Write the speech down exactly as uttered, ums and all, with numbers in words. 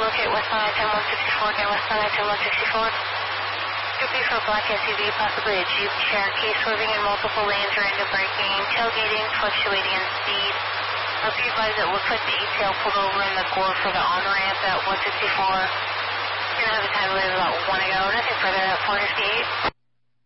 locate westbound I ten one sixty-four, again westbound I ten one sixty-four. two B for black S U V, possibly a Jeep Cherokee, swerving in multiple lanes, random braking, tailgating, fluctuating in speed. I'll be advised it looks like the E-tail pulled over in the gore for the on-ramp at one sixty-four. Gonna have a time limit about one ago, nothing further at four fifty-eight.